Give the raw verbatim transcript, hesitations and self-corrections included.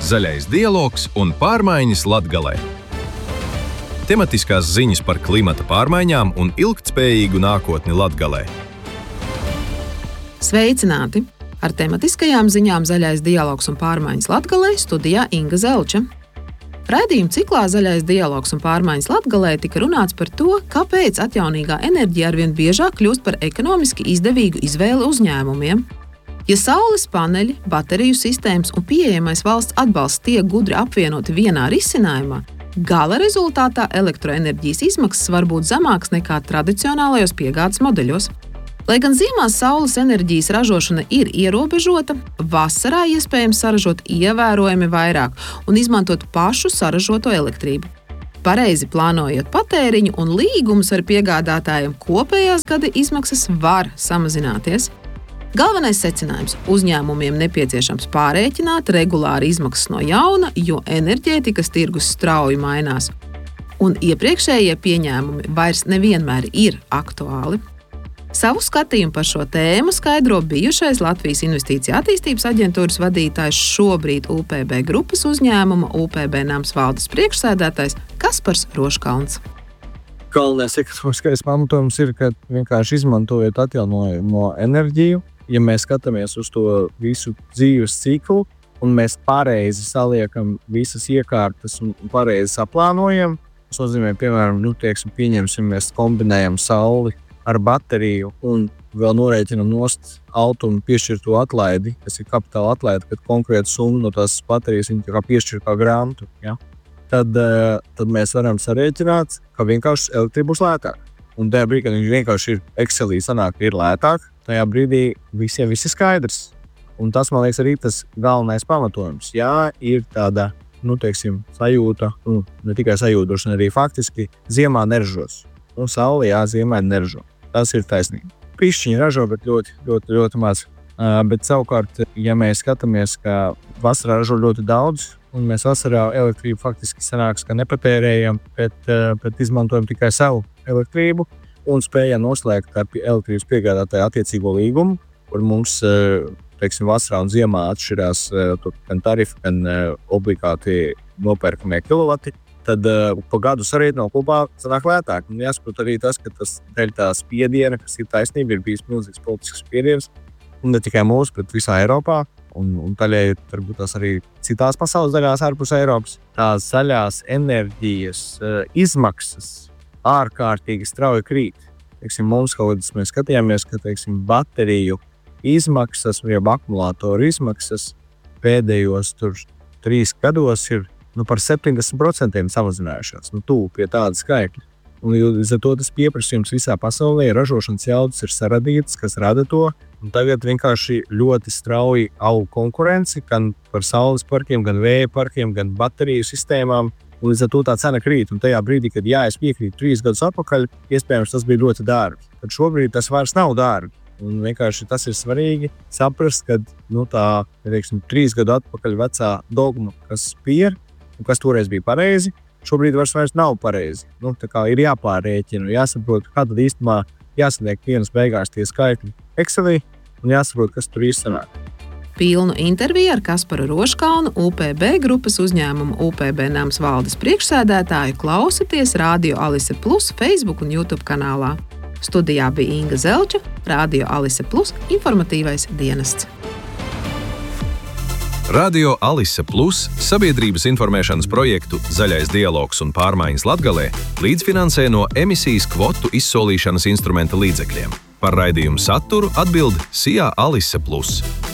Zaļais dialogs un pārmaiņas Latgalē. Tematiskās ziņas par klimata pārmaiņām un ilgtspējīgu nākotni Latgalē. Sveicināti! Ar tematiskajām ziņām Zaļais dialogs un pārmaiņas Latgalē studijā Inga Zelča. Raidījuma ciklā Zaļais dialogs un pārmaiņas Latgalē tika runāts par to, kāpēc atjaunīgā enerģija arvien biežāk kļūst par ekonomiski izdevīgu izvēli uzņēmumiem. Ja saules paneļi, bateriju sistēmas un pieejamais valsts atbalsts tiek gudri apvienoti vienā risinājumā, gala rezultātā elektroenerģijas izmaksas var būt zemākas nekā tradicionālajos piegādes modeļos. Lai gan ziemā saules enerģijas ražošana ir ierobežota, vasarā iespējams saražot ievērojami vairāk un izmantot pašu saražoto elektrību. Pareizi plānojot patēriņu un līgumus ar piegādātājiem, kopējās gada izmaksas var samazināties. Galvenais secinājums – uzņēmumiem nepieciešams pārēķināt regulāri izmaksas no jauna, jo enerģētikas tirgus strauji mainās. Un iepriekšējie pieņēmumi vairs nevienmēr ir aktuāli. Savu skatījumu par šo tēmu skaidro bijušais Latvijas Investīcija attīstības aģentūras vadītājs, šobrīd U P B grupas uzņēmuma U P B Nams valdes priekšsēdētājs Kaspars Roškalns. Galvenais ekonomiskais pamatojums ir, ka vienkārši izmantojot atjaunojamo enerģiju, ja mēs skatāmies uz to visu dzīves ciklu un mēs pareizi saliekam visas iekārtas un pareizi saplānojam, tas nozīmē, piemēram, nu, tieksim, pieņemsim, mēs kombinējam sauli ar bateriju un vēl norēķinam nost automu piešķirto atlaidi, kas ir kapitāla atlaidi, kad konkrēta summa no tās baterijas viņa kā piešķir kā grantu, ja? tad, tad mēs varam sarēķināt, ka vienkārši elektrība būs lētāk. Un tajā brīdī, kad viņš vienkārši ir Excelī sanāk, ir lētāk, tajā brīdī visiem viss ir skaidrs. Un tas, man liekas, arī tas galvenais pamatojums. Jā, ir tāda, nu, teiksim, sajūta, nu, ne tikai sajūta, bet arī faktiski ziemā neražos. Un saule, jā, ziemā neražo. Tas ir taisnīgi. Pišķiņi ražo, bet ļoti, ļoti, ļoti maz. Uh, bet savukārt, ja mēs skatāmies, ka vasarā ražo ļoti daudz, un mēs vasarā elektrību faktiski sanāks, ka nepatērējam, bet, uh, bet izmantojam tikai savu elektrību un spējam noslēgt ar elektrības piegādātāju attiecīgo līgumu, kur mums, uh, teiksim, vasarā un ziemā atšķirās uh, gan tarifi, gan uh, obligāti nopērkamie kilovati, tad uh, pa gadu sarēķinot kopā sanāk lētāk. Un jāsaprot arī tas, ka tas dēļ tā spiediena, kas ir taisnība, ir bijis milzīgs politisks spiediens, un ne tikai mūsu, bet visā Eiropā, un, un taļai varbūt tās arī citās pasaules daļās ārpus Eiropas. Tās zaļās enerģijas uh, izmaksas ārkārtīgi strauji krīt. Teiksim, mums kaut kādas mēs skatījāmies, ka, teiksim, bateriju izmaksas vai akumulātoru izmaksas pēdējos tur trīs gados ir nu, par septiņdesmit procentiem samazinājušās, nu, tuvu pie tāda skaitļa. Un līdz ar to tas pieprasījums visā pasaulē, ražošanas jaudas ir saradītas, kas rada to, un tagad vienkārši ļoti strauji aug konkurenci, gan par saules parkiem, gan vēja parkiem, gan bateriju sistēmām, un līdz ar to tā cena krīt. Un tajā brīdī, kad jā, es piekrītu trīs gadus atpakaļ, iespējams, tas bija ļoti dārgi. Tad šobrīd tas vairs nav dārgi. Un vienkārši tas ir svarīgi saprast, ka nu, tā, teiksim, trīs gadu atpakaļ vecā dogma, kas bija, un kas toreiz bija pareizi, šobrīd vairs vairs nav pareizi. Nu, tā kā ir jāpārrēķina, jāsaprot, kā tad īstumā jāsaniek dienas beigās tie skaitļi Excelī, un jāsaprot, kas tur īsti sanāk. Pilnu interviju ar Kasparu Roškalnu, U P B grupas uzņēmuma U P B Nams valdes priekšsēdētāju klausaties Radio Alise Plus Facebook un YouTube kanālā. Studijā bija Inga Zelča, Radio Alise Plus informatīvais dienests. Radio Alise Plus sabiedrības informēšanas projektu Zaļais dialogs un pārmaiņas Latgalē līdzfinansē no emisijas kvotu izsolīšanas instrumenta līdzekļiem. Par raidījumu saturu atbild S I A Alise Plus.